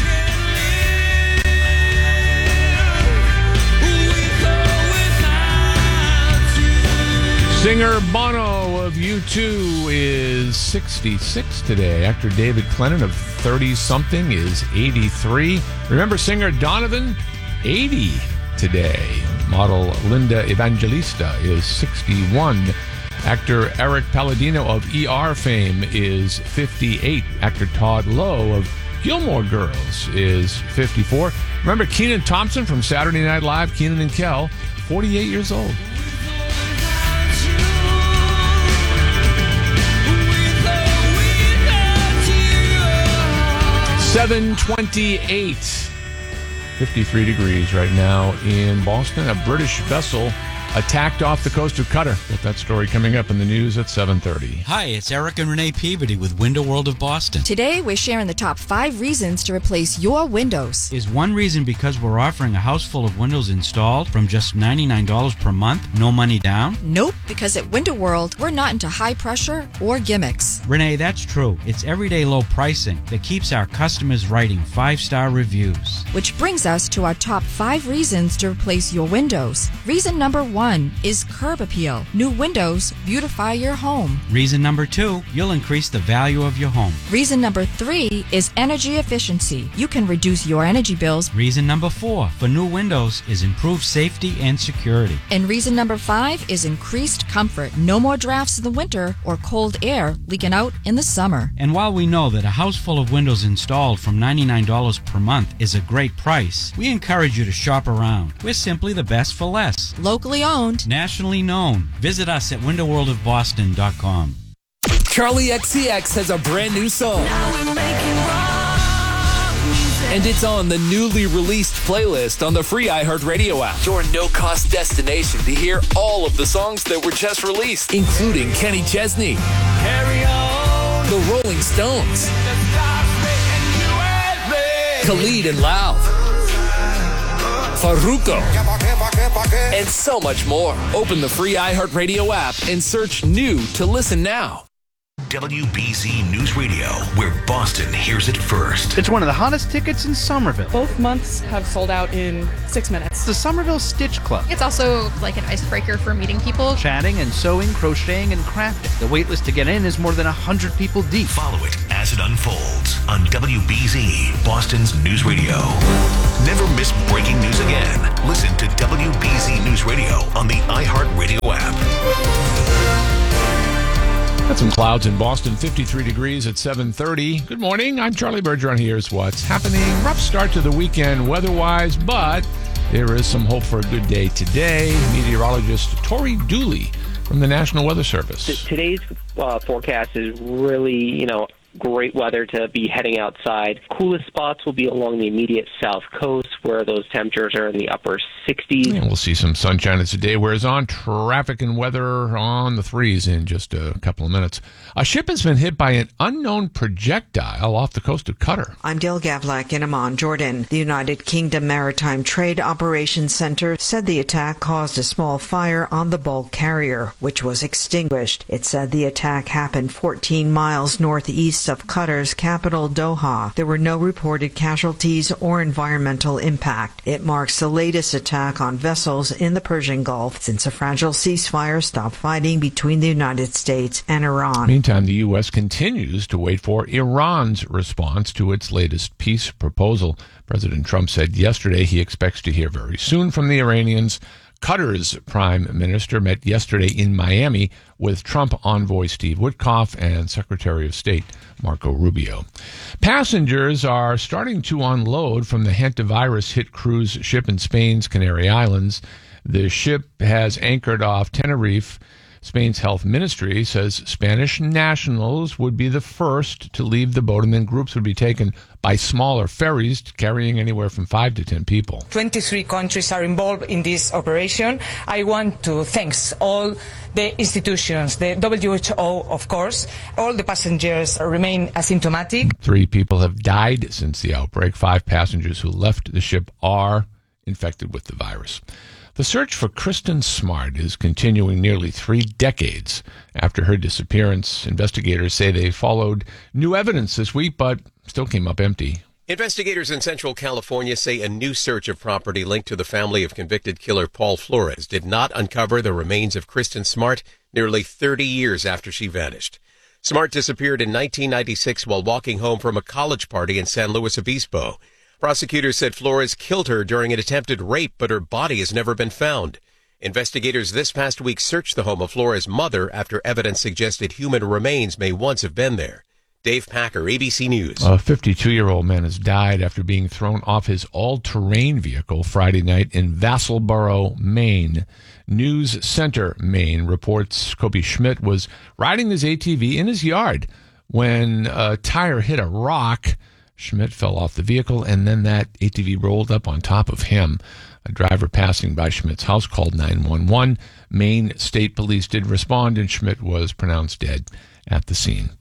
Singer Bono of U2 is 66 today. Actor David Clennon of 30-something is 83. Remember singer Donovan? 80 today. Model Linda Evangelista is 61. Actor Eric Palladino of ER fame is 58. Actor Todd Lowe of Gilmore Girls is 54. Remember Kenan Thompson from Saturday Night Live, Kenan and Kel, 48 years old. 7:28, 53 degrees right now in Boston. A British vessel attacked off the coast of Qatar. Got that story coming up in the news at 7:30. Hi, it's Eric and Renee Peabody with Window World of Boston. Today, we're sharing the top 5 reasons to replace your windows. Is one reason because we're offering a house full of windows installed from just $99 per month, no money down? Nope, because at Window World, we're not into high pressure or gimmicks. Renee, that's true. It's everyday low pricing that keeps our customers writing 5-star reviews. Which brings us to our top 5 reasons to replace your windows. Reason number 1. 1 is curb appeal. New windows beautify your home. Reason number 2, you'll increase the value of your home. Reason number 3 is energy efficiency. You can reduce your energy bills. Reason number 4 for new windows is improved safety and security. And reason number 5 is increased comfort. No more drafts in the winter or cold air leaking out in the summer. And while we know that a house full of windows installed from $99 per month is a great price, we encourage you to shop around. We're simply the best for less. Locally owned. Nationally known. Visit us at windowworldofboston.com. Charlie XCX has a brand new song. And it's on the newly released playlist on the free iHeartRadio app. Your no-cost destination to hear all of the songs that were just released, including Kenny Chesney, Carry On, The Rolling Stones, Khalid and Lauv, Farruko, and so much more. Open the free iHeartRadio app and search New to listen now. WBZ News Radio, where Boston hears it first. It's one of the hottest tickets in Somerville. Both months have sold out in 6 minutes. The Somerville Stitch Club. It's also like an icebreaker for meeting people. Chatting and sewing, crocheting, and crafting. The waitlist to get in is more than 100 people deep. Follow it as it unfolds on WBZ, Boston's News Radio. Never miss breaking news again. Listen to WBZ News Radio on the iHeartRadio app. Got some clouds in Boston, 53 degrees at 7:30. Good morning. I'm Charlie Bergeron. Here's what's happening. Rough start to the weekend weather-wise, but there is some hope for a good day today. Meteorologist Tori Dooley from the National Weather Service. Today's forecast is really, great weather to be heading outside. Coolest spots will be along the immediate south coast, where those temperatures are in the upper 60s. And we'll see some sunshine as the day wears on. Traffic and weather on the threes in just a couple of minutes. A ship has been hit by an unknown projectile off the coast of Qatar. I'm Dil Gavlak in Amman, Jordan. The United Kingdom Maritime Trade Operations Center said the attack caused a small fire on the bulk carrier, which was extinguished. It said the attack happened 14 miles northeast of Qatar's capital, Doha. There were no reported casualties or environmental impact. It marks the latest attack on vessels in the Persian Gulf since a fragile ceasefire stopped fighting between the United States and Iran. Meantime, the U.S. continues to wait for Iran's response to its latest peace proposal. President Trump said yesterday he expects to hear very soon from the Iranians. Qatar's prime minister met yesterday in Miami with Trump envoy Steve Witkoff and Secretary of State Marco Rubio. Passengers are starting to unload from the hantavirus-hit cruise ship in Spain's Canary Islands. The ship has anchored off Tenerife. Spain's health ministry says Spanish nationals would be the first to leave the boat, and then groups would be taken by smaller ferries carrying anywhere from 5 to 10 people. 23 countries are involved in this operation. I want to thank all the institutions, the WHO, of course. All the passengers remain asymptomatic. 3 people have died since the outbreak. 5 passengers who left the ship are infected with the virus. The search for Kristen Smart is continuing nearly 3 decades after her disappearance. Investigators say they followed new evidence this week, but still came up empty. Investigators in Central California say a new search of property linked to the family of convicted killer Paul Flores did not uncover the remains of Kristen Smart nearly 30 years after she vanished. Smart disappeared in 1996 while walking home from a college party in San Luis Obispo. Prosecutors said Flores killed her during an attempted rape, but her body has never been found. Investigators this past week searched the home of Flores' mother after evidence suggested human remains may once have been there. Dave Packer, ABC News. A 52-year-old man has died after being thrown off his all-terrain vehicle Friday night in Vassalboro, Maine. News Center, Maine reports Kobe Schmidt was riding his ATV in his yard when a tire hit a rock. Schmidt fell off the vehicle, and then that ATV rolled up on top of him. A driver passing by Schmidt's house called 911. Maine State Police did respond, and Schmidt was pronounced dead at the scene.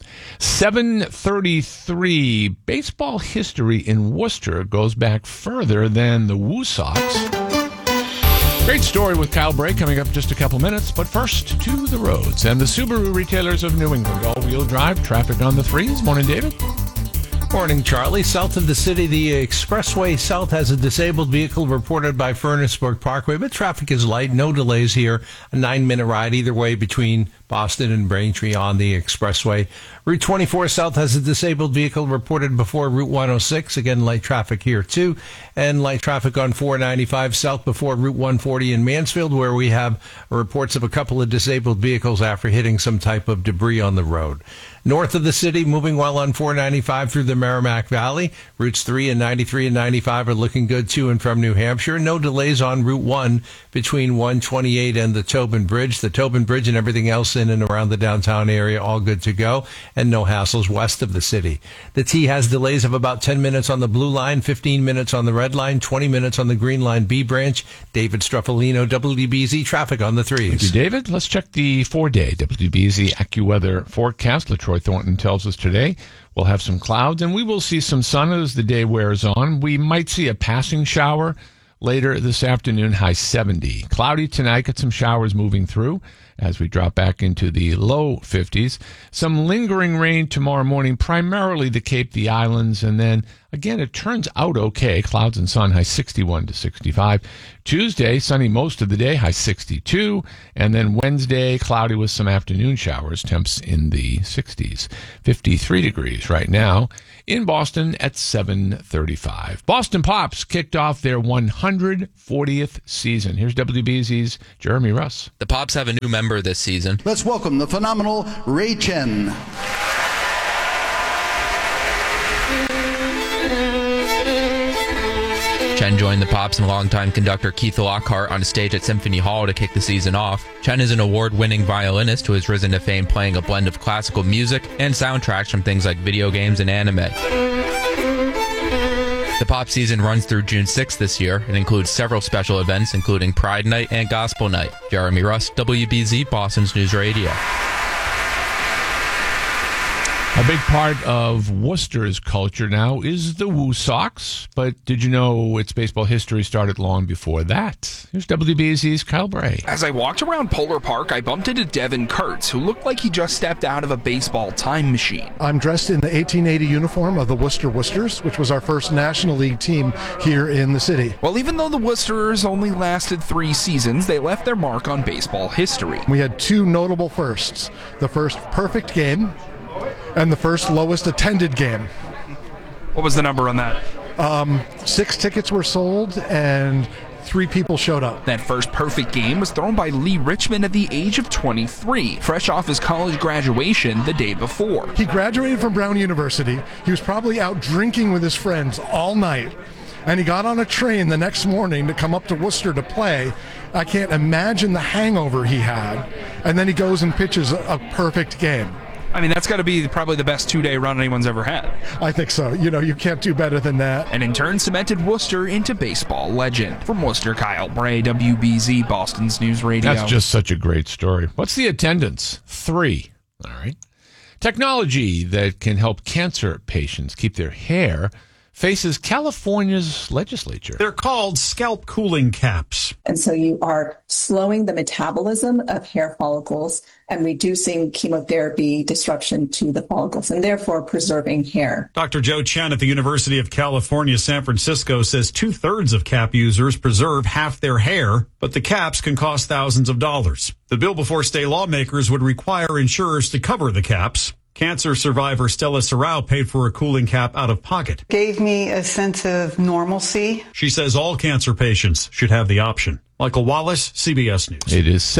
7:33. Baseball history in Worcester goes back further than the Woo Sox. Great story with Kyle Bray coming up in just a couple minutes, but first to the roads and the Subaru retailers of New England. All-wheel drive traffic on the threes. Morning, David. Morning, Charlie. South of the city, the Expressway South has a disabled vehicle reported by Furnaceburg Parkway, but traffic is light. No delays here. A 9-minute ride either way between Boston and Braintree on the Expressway. Route 24 South has a disabled vehicle reported before Route 106. Again, light traffic here, too. And light traffic on 495 South before Route 140 in Mansfield, where we have reports of a couple of disabled vehicles after hitting some type of debris on the road. North of the city, moving well on 495 through the Merrimack Valley. Routes 3 and 93 and 95 are looking good to and from New Hampshire. No delays on Route 1 between 128 and the Tobin Bridge. The Tobin Bridge and everything else in and around the downtown area, all good to go, and no hassles west of the city. The T has delays of about 10 minutes on the Blue Line, 15 minutes on the Red Line, 20 minutes on the Green Line B branch. David Struffolino, WDBZ traffic on the 3s. Thank you, David. Let's check the 4-day WDBZ AccuWeather forecast. LaTroy Thornton tells us today we'll have some clouds and we will see some sun as the day wears on. We might see a passing shower later this afternoon, high 70. Cloudy tonight, get some showers moving through as we drop back into the low 50s. Some lingering rain tomorrow morning, primarily the Cape, the islands, and then again, it turns out okay. Clouds and sun, high 61 to 65. Tuesday, sunny most of the day, high 62. And then Wednesday, cloudy with some afternoon showers, temps in the 60s. 53 degrees right now in Boston at 7:35. Boston Pops kicked off their 140th season. Here's WBZ's Jeremy Russ. The Pops have a new member this season. Let's welcome the phenomenal Ray Chen. Chen joined the Pops and longtime conductor Keith Lockhart on stage at Symphony Hall to kick the season off. Chen is an award-winning violinist who has risen to fame playing a blend of classical music and soundtracks from things like video games and anime. The Pop season runs through June 6th this year and includes several special events, including Pride Night and Gospel Night. Jeremy Russ, WBZ, Boston's News Radio. A big part of Worcester's culture now is the Woo Sox, but did you know its baseball history started long before that? Here's WBZ's Kyle Bray. As I walked around Polar Park, I bumped into Devin Kurtz, who looked like he just stepped out of a baseball time machine. I'm dressed in the 1880 uniform of the Worcester Worcesters, which was our first National League team here in the city. Well, even though the Worcesters only lasted 3 seasons, they left their mark on baseball history. We had 2 notable firsts. The first perfect game and the first lowest attended game. What was the number on that? 6 tickets were sold and 3 people showed up. That first perfect game was thrown by Lee Richmond at the age of 23, fresh off his college graduation the day before. He graduated from Brown University. He was probably out drinking with his friends all night. And he got on a train the next morning to come up to Worcester to play. I can't imagine the hangover he had. And then he goes and pitches a perfect game. I mean, that's got to be probably the best 2-day run anyone's ever had. I think so. You know, you can't do better than that. And in turn cemented Worcester into baseball legend. From Worcester, Kyle Bray, WBZ, Boston's News Radio. That's just such a great story. What's the attendance? 3. All right. Technology that can help cancer patients keep their hair faces California's legislature. They're called scalp cooling caps. And so you are slowing the metabolism of hair follicles and reducing chemotherapy disruption to the follicles and therefore preserving hair. Dr. Joe Chen at the University of California, San Francisco says 2/3 of cap users preserve half their hair, but the caps can cost thousands of dollars. The bill before state lawmakers would require insurers to cover the caps. Cancer survivor Stella Serrao paid for a cooling cap out of pocket. Gave me a sense of normalcy. She says all cancer patients should have the option. Michael Wallace, CBS News. It is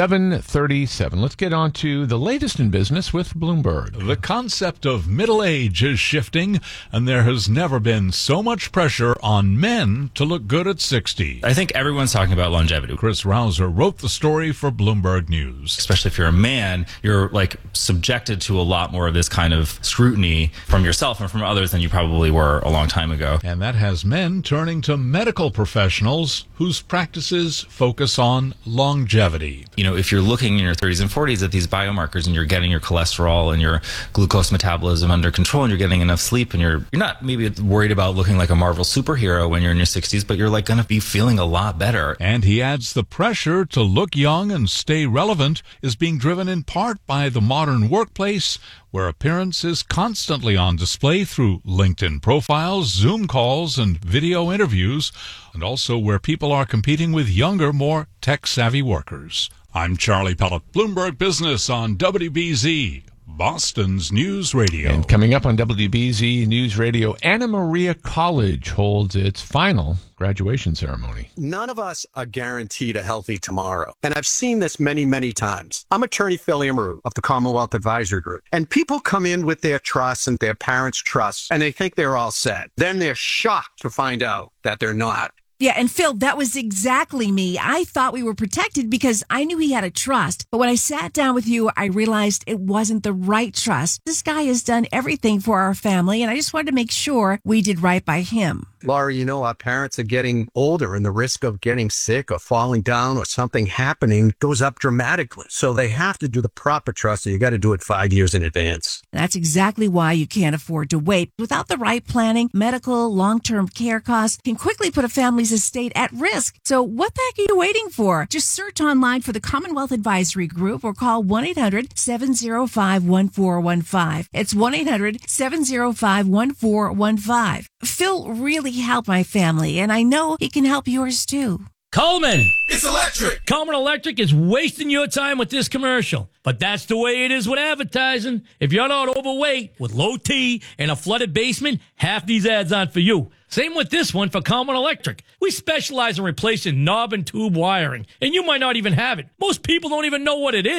7:37. Let's get on to the latest in business with Bloomberg. The concept of middle age is shifting, and there has never been so much pressure on men to look good at 60. I think everyone's talking about longevity. Chris Rouser wrote the story for Bloomberg News. Especially if you're a man, you're subjected to a lot more of this kind of scrutiny from yourself and from others than you probably were a long time ago. And that has men turning to medical professionals whose practices focus on longevity. You know, if you're looking in your 30s and 40s at these biomarkers and you're getting your cholesterol and your glucose metabolism under control and you're getting enough sleep and you're not maybe worried about looking like a Marvel superhero when you're in your 60s, but you're going to be feeling a lot better. And he adds the pressure to look young and stay relevant is being driven in part by the modern workplace, where appearance is constantly on display through LinkedIn profiles, Zoom calls, and video interviews, and also where people are competing with younger, more tech-savvy workers. I'm Charlie Pellet, Bloomberg Business on WBZ, Boston's News Radio. And coming up on WBZ News Radio, Anna Maria College holds its final graduation ceremony. None of us are guaranteed a healthy tomorrow. And I've seen this many, many times. I'm attorney Phil Amaru of the Commonwealth Advisory Group. And people come in with their trust and their parents' trust, and they think they're all set. Then they're shocked to find out that they're not. Yeah, and Phil, that was exactly me. I thought we were protected because I knew he had a trust. But when I sat down with you, I realized it wasn't the right trust. This guy has done everything for our family, and I just wanted to make sure we did right by him. Laura, you know, our parents are getting older and the risk of getting sick or falling down or something happening goes up dramatically. So they have to do the proper trust, and you got to do it 5 years in advance. That's exactly why you can't afford to wait. Without the right planning, medical, long-term care costs can quickly put a family's estate at risk. So what the heck are you waiting for? Just search online for the Commonwealth Advisory Group or call 1-800-705-1415. It's 1-800-705-1415. Phil really helped my family, and I know he can help yours too. Coleman! It's electric! Coleman Electric is wasting your time with this commercial. But that's the way it is with advertising. If you're not overweight, with low T and a flooded basement, half these ads aren't for you. Same with this one for Coleman Electric. We specialize in replacing knob and tube wiring, and you might not even have it. Most people don't even know what it is.